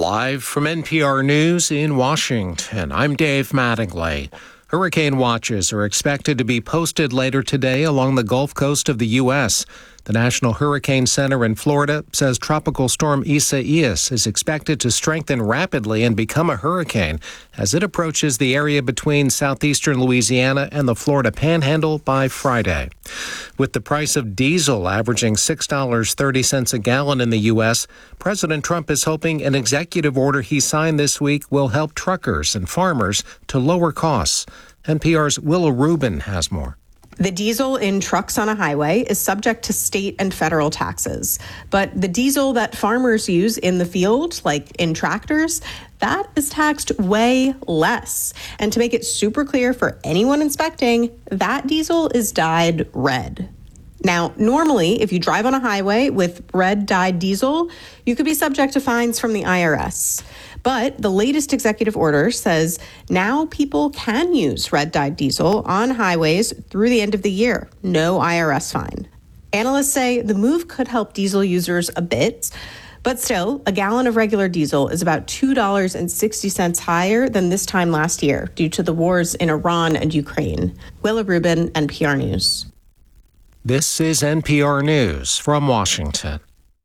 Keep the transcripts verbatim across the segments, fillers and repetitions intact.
Live from N P R News in Washington, I'm Dave Mattingly. Hurricane watches are expected to be posted later today along the Gulf Coast of the U S The National Hurricane Center in Florida says Tropical Storm Isaias is expected to strengthen rapidly and become a hurricane as it approaches the area between southeastern Louisiana and the Florida Panhandle by Friday. With the price of diesel averaging six dollars and thirty cents a gallon in the U S, President Trump is hoping an executive order he signed this week will help truckers and farmers to lower costs. N P R's Willa Rubin has more. The diesel in trucks on a highway is subject to state and federal taxes. But the diesel that farmers use in the field, like in tractors, that is taxed way less. And to make it super clear for anyone inspecting, that diesel is dyed red. Now, normally, if you drive on a highway with red dyed diesel, you could be subject to fines from the I R S. But the latest executive order says now people can use red dyed diesel on highways through the end of the year. No I R S fine. Analysts say the move could help diesel users a bit, but still, a gallon of regular diesel is about two dollars and sixty cents higher than this time last year due to the wars in Iran and Ukraine. Willa Rubin, N P R News. This is N P R News from Washington.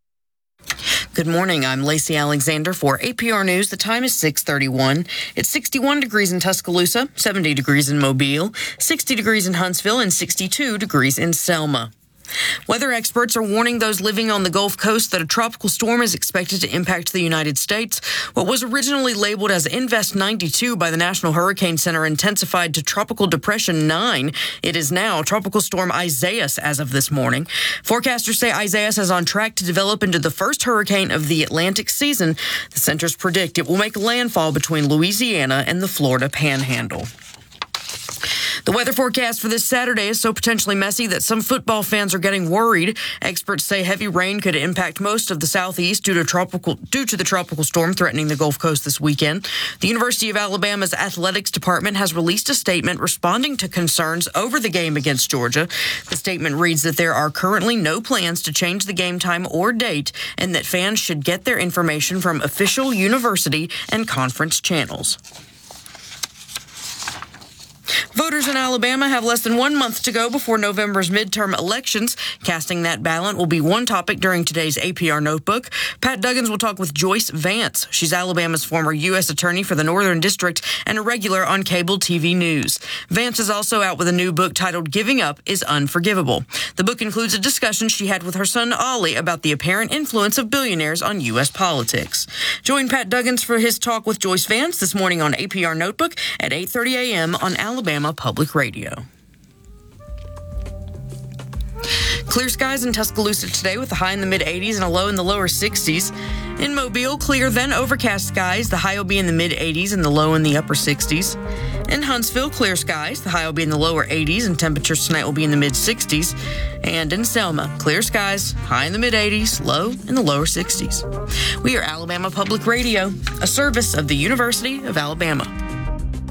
Good morning. I'm Lacey Alexander for A P R News. The time is six thirty-one. It's sixty-one degrees in Tuscaloosa, seventy degrees in Mobile, sixty degrees in Huntsville, and sixty-two degrees in Selma. Weather experts are warning those living on the Gulf Coast that a tropical storm is expected to impact the United States. What was originally labeled as Invest ninety-two by the National Hurricane Center intensified to Tropical Depression nine. It is now Tropical Storm Isaias as of this morning. Forecasters say Isaias is on track to develop into the first hurricane of the Atlantic season. The centers predict it will make landfall between Louisiana and the Florida Panhandle. The weather forecast for this Saturday is so potentially messy that some football fans are getting worried. Experts say heavy rain could impact most of the southeast due to tropical due to the tropical storm threatening the Gulf Coast this weekend. The University of Alabama's athletics department has released a statement responding to concerns over the game against Georgia. The statement reads that there are currently no plans to change the game time or date, and that fans should get their information from official university and conference channels. Voters in Alabama have less than one month to go before November's midterm elections. Casting that ballot will be one topic during today's A P R Notebook. Pat Duggins will talk with Joyce Vance. She's Alabama's former U S attorney for the Northern District and a regular on cable T V news. Vance is also out with a new book titled Giving Up is Unforgivable. The book includes a discussion she had with her son Ollie about the apparent influence of billionaires on U S politics. Join Pat Duggins for his talk with Joyce Vance this morning on A P R Notebook at eight thirty a.m. on Alabama Public Radio. Clear skies in Tuscaloosa today with a high in the mid eighties and a low in the lower sixties. In Mobile, clear then overcast skies. The high will be in the mid eighties and the low in the upper sixties. In Huntsville, clear skies. The high will be in the lower eighties and temperatures tonight will be in the mid sixties. And in Selma, clear skies, high in the mid eighties, low in the lower sixties. We are Alabama Public Radio, a service of the University of Alabama.